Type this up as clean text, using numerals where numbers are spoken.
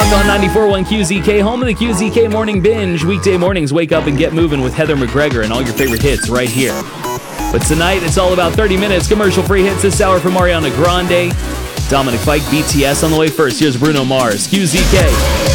o'clock on 94.1 QZK, home of the QZK Morning Binge. Weekday mornings, wake up and get moving with Heather McGregor and all your favorite hits right here. But tonight, it's all about 30 minutes commercial-free hits this hour from Ariana Grande. Dominic Fike, BTS on the way first. Here's Bruno Mars, QZK.